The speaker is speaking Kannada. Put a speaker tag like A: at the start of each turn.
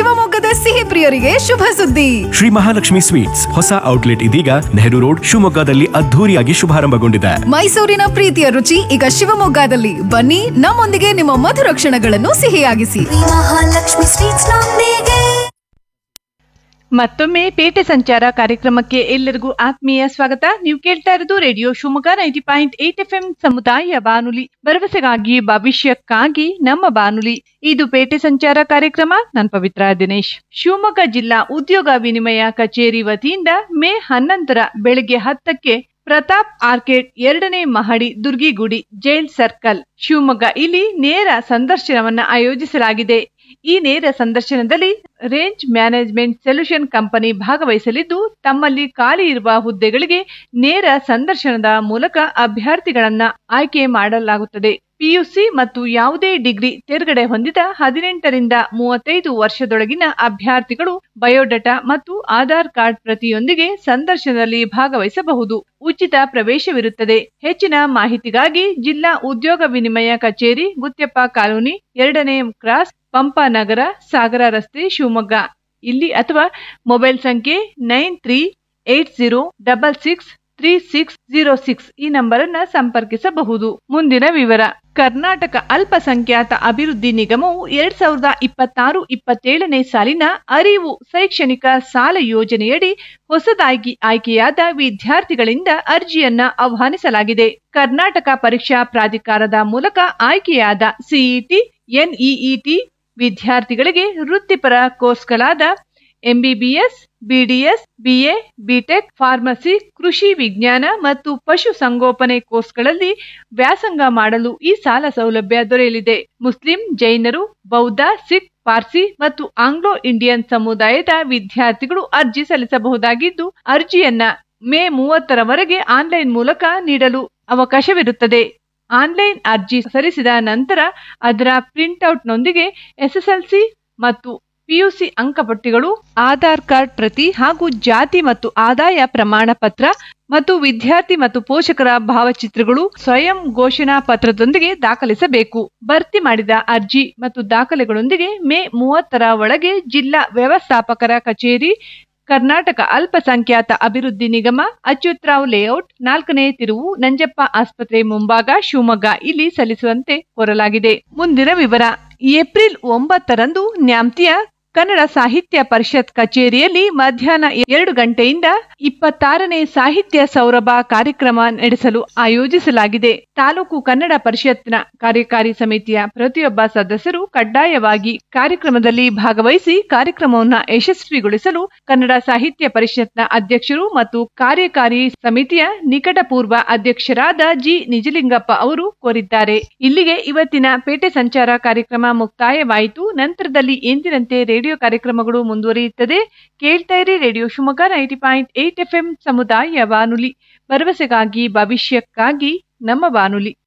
A: ಶಿವಮೊಗ್ಗದ ಸಿಹಿ ಪ್ರಿಯರಿಗೆ ಶುಭ ಸುದ್ದಿ.
B: ಶ್ರೀ ಮಹಾಲಕ್ಷ್ಮಿ ಸ್ವೀಟ್ಸ್ ಹೊಸ ಔಟ್ಲೆಟ್ ಇದೀಗ ನೆಹರು ರೋಡ್ ಶಿವಮೊಗ್ಗದಲ್ಲಿ ಅದ್ಧೂರಿಯಾಗಿ ಶುಭಾರಂಭಗೊಂಡಿದೆ.
A: ಮೈಸೂರಿನ ಪ್ರೀತಿಯ ರುಚಿ ಈಗ ಶಿವಮೊಗ್ಗದಲ್ಲಿ. ಬನ್ನಿ, ನಮ್ಮೊಂದಿಗೆ ನಿಮ್ಮ ಮಧುರ ಕ್ಷಣಗಳನ್ನು ಸಿಹಿಯಾಗಿಸಿ.
C: ಮಹಾಲಕ್ಷ್ಮಿ ಸ್ವೀಟ್ಸ್ ನೊಂದಿಗೆ.
D: ಮತ್ತೊಮ್ಮೆ ಪೇಟೆ ಸಂಚಾರ ಕಾರ್ಯಕ್ರಮಕ್ಕೆ ಎಲ್ಲರಿಗೂ ಆತ್ಮೀಯ ಸ್ವಾಗತ. ನೀವು ಕೇಳ್ತಾ ಇರೋದು ರೇಡಿಯೋ ಶಿವಮೊಗ್ಗ 90.8 FM ಸಮುದಾಯ ಬಾನುಲಿ, ಭರವಸೆಗಾಗಿ ಭವಿಷ್ಯಕ್ಕಾಗಿ ನಮ್ಮ ಬಾನುಲಿ. ಇದು ಪೇಟೆ ಸಂಚಾರ ಕಾರ್ಯಕ್ರಮ. ನಾನು ಪವಿತ್ರ ದಿನೇಶ್. ಶಿವಮೊಗ್ಗ ಜಿಲ್ಲಾ ಉದ್ಯೋಗ ವಿನಿಮಯ ಕಚೇರಿ ವತಿಯಿಂದ ಮೇ 11 ಬೆಳಗ್ಗೆ 10ಕ್ಕೆ ಪ್ರತಾಪ್ ಆರ್ಕೇಡ್ 2ನೇ ಮಹಡಿ, ದುರ್ಗಿಗುಡಿ, ಜೈಲ್ ಸರ್ಕಲ್, ಶಿವಮೊಗ್ಗ ಇಲ್ಲಿ ನೇರ ಸಂದರ್ಶನವನ್ನ ಆಯೋಜಿಸಲಾಗಿದೆ. ಈ ನೇರ ಸಂದರ್ಶನದಲ್ಲಿ ರೇಂಜ್ ಮ್ಯಾನೇಜ್ಮೆಂಟ್ ಸೊಲ್ಯೂಷನ್ ಕಂಪನಿ ಭಾಗವಹಿಸಲಿದ್ದು, ತಮ್ಮಲ್ಲಿ ಖಾಲಿ ಇರುವ ಹುದ್ದೆಗಳಿಗೆ ನೇರ ಸಂದರ್ಶನದ ಮೂಲಕ ಅಭ್ಯರ್ಥಿಗಳನ್ನ ಆಯ್ಕೆ ಮಾಡಲಾಗುತ್ತದೆ. ಪಿಯುಸಿ ಮತ್ತು ಯಾವುದೇ ಡಿಗ್ರಿ ತೇರ್ಗಡೆ ಹೊಂದಿದ 18 ರಿಂದ 35 ವರ್ಷದೊಳಗಿನ ಅಭ್ಯರ್ಥಿಗಳು ಬಯೋಡಾಟಾ ಮತ್ತು ಆಧಾರ್ ಕಾರ್ಡ್ ಪ್ರತಿಯೊಂದಿಗೆ ಸಂದರ್ಶನದಲ್ಲಿ ಭಾಗವಹಿಸಬಹುದು. ಉಚಿತ ಪ್ರವೇಶವಿರುತ್ತದೆ. ಹೆಚ್ಚಿನ ಮಾಹಿತಿಗಾಗಿ ಜಿಲ್ಲಾ ಉದ್ಯೋಗ ವಿನಿಮಯ ಕಚೇರಿ, ಗುತ್ಯಪ್ಪ ಕಾಲೋನಿ, 2ನೇ ಕ್ರಾಸ್, ಪಂಪನಗರ, ಸಾಗರ ರಸ್ತೆ, ಶಿವಮೊಗ್ಗ ಇಲ್ಲಿ ಅಥವಾ ಮೊಬೈಲ್ ಸಂಖ್ಯೆ 9380663606 ಈ ನಂಬರ್ ಅನ್ನ ಸಂಪರ್ಕಿಸಬಹುದು. ಮುಂದಿನ ವಿವರ. ಕರ್ನಾಟಕ ಅಲ್ಪಸಂಖ್ಯಾತ ಅಭಿವೃದ್ಧಿ ನಿಗಮವು 2026-27ನೇ ಸಾಲಿನ ಅರಿವು ಶೈಕ್ಷಣಿಕ ಸಾಲ ಯೋಜನೆಯಡಿ ಹೊಸದಾಗಿ ಆಯ್ಕೆಯಾದ ವಿದ್ಯಾರ್ಥಿಗಳಿಂದ ಅರ್ಜಿಯನ್ನ ಆಹ್ವಾನಿಸಲಾಗಿದೆ. ಕರ್ನಾಟಕ ಪರೀಕ್ಷಾ ಪ್ರಾಧಿಕಾರದ ಮೂಲಕ ಆಯ್ಕೆಯಾದ ಸಿಇಟಿ, ಎನ್ಇಇಟಿ ವಿದ್ಯಾರ್ಥಿಗಳಿಗೆ ವೃತ್ತಿಪರ ಕೋರ್ಸ್ಗಳಾದ MBBS, BDS, BA, BTech, pharmacy, ಕೃಷಿ ವಿಜ್ಞಾನ ಮತ್ತು ಪಶು ಸಂಗೋಪನೆ ಕೋರ್ಸ್ಗಳಲ್ಲಿ ವ್ಯಾಸಂಗ ಮಾಡಲು ಈ ಸಾಲ ಸೌಲಭ್ಯ ದೊರೆಯಲಿದೆ. ಮುಸ್ಲಿಂ, ಜೈನರು, ಬೌದ್ಧ, ಸಿಖ್, ಪಾರ್ಸಿ ಮತ್ತು ಆಂಗ್ಲೋ ಇಂಡಿಯನ್ ಸಮುದಾಯದ ವಿದ್ಯಾರ್ಥಿಗಳು ಅರ್ಜಿ ಸಲ್ಲಿಸಬಹುದಾಗಿದ್ದು, ಅರ್ಜಿಯನ್ನ ಮೇ 30ರವರೆಗೆ ಆನ್ಲೈನ್ ಮೂಲಕ ನೀಡಲು ಅವಕಾಶವಿರುತ್ತದೆ. ಆನ್ಲೈನ್ ಅರ್ಜಿ ಸಲ್ಲಿಸಿದ ನಂತರ ಅದರ ಪ್ರಿಂಟ್ಔಟ್ನೊಂದಿಗೆ ಎಸ್ಎಸ್ಎಲ್ಸಿ ಮತ್ತು ಪಿಯುಸಿ ಅಂಕಪಟ್ಟಿಗಳು, ಆಧಾರ್ ಕಾರ್ಡ್ ಪ್ರತಿ ಹಾಗೂ ಜಾತಿ ಮತ್ತು ಆದಾಯ ಪ್ರಮಾಣ ಪತ್ರ ಮತ್ತು ವಿದ್ಯಾರ್ಥಿ ಮತ್ತು ಪೋಷಕರ ಭಾವಚಿತ್ರಗಳು ಸ್ವಯಂ ಘೋಷಣಾ ಪತ್ರದೊಂದಿಗೆ ದಾಖಲಿಸಬೇಕು. ಭರ್ತಿ ಮಾಡಿದ ಅರ್ಜಿ ಮತ್ತು ದಾಖಲೆಗಳೊಂದಿಗೆ ಮೇ 30ರ ಒಳಗೆ ಜಿಲ್ಲಾ ವ್ಯವಸ್ಥಾಪಕರ ಕಚೇರಿ, ಕರ್ನಾಟಕ ಅಲ್ಪಸಂಖ್ಯಾತ ಅಭಿವೃದ್ಧಿ ನಿಗಮ, ಅಚ್ಯುತರಾವ್ ಲೇಔಟ್, 4ನೇ ತಿರುವು, ನಂಜಪ್ಪ ಆಸ್ಪತ್ರೆ ಮುಂಭಾಗ, ಶಿವಮೊಗ್ಗ ಇಲ್ಲಿ ಸಲ್ಲಿಸುವಂತೆ ಕೋರಲಾಗಿದೆ. ಮುಂದಿನ ವಿವರ. ಏಪ್ರಿಲ್ 9ರಂದು ನ್ಯಾಮ್ತಿಯ ಕನ್ನಡ ಸಾಹಿತ್ಯ ಪರಿಷತ್ ಕಚೇರಿಯಲ್ಲಿ ಮಧ್ಯಾಹ್ನ 2 ಗಂಟೆಯಿಂದ 26ನೇ ಸಾಹಿತ್ಯ ಸೌರಭ ಕಾರ್ಯಕ್ರಮ ನಡೆಸಲು ಆಯೋಜಿಸಲಾಗಿದೆ. ತಾಲೂಕು ಕನ್ನಡ ಪರಿಷತ್ನ ಕಾರ್ಯಕಾರಿ ಸಮಿತಿಯ ಪ್ರತಿಯೊಬ್ಬ ಸದಸ್ಯರು ಕಡ್ಡಾಯವಾಗಿ ಕಾರ್ಯಕ್ರಮದಲ್ಲಿ ಭಾಗವಹಿಸಿ ಕಾರ್ಯಕ್ರಮವನ್ನು ಯಶಸ್ವಿಗೊಳಿಸಲು ಕನ್ನಡ ಸಾಹಿತ್ಯ ಪರಿಷತ್ನ ಅಧ್ಯಕ್ಷರು ಮತ್ತು ಕಾರ್ಯಕಾರಿ ಸಮಿತಿಯ ನಿಕಟಪೂರ್ವ ಅಧ್ಯಕ್ಷರಾದ ಜಿ ನಿಜಲಿಂಗಪ್ಪ ಅವರು ಕೋರಿದ್ದಾರೆ. ಇಲ್ಲಿಗೆ ಇವತ್ತಿನ ಪೇಟೆ ಸಂಚಾರ ಕಾರ್ಯಕ್ರಮ ಮುಕ್ತಾಯವಾಯಿತು. ನಂತರದಲ್ಲಿ ಎಂದಿನಂತೆ ರೇಡಿಯೋ ಕಾರ್ಯಕ್ರಮಗಳು ಮುಂದುವರಿಯುತ್ತದೆ. ಕೇಳ್ತಾ ಇರಿ ರೇಡಿಯೋ ಶಿವಮೊಗ್ಗ 90.8 FM ಸಮುದಾಯ ಬಾನುಲಿ, ಭರವಸೆಗಾಗಿ ಭವಿಷ್ಯಕ್ಕಾಗಿ ನಮ್ಮ ಬಾನುಲಿ.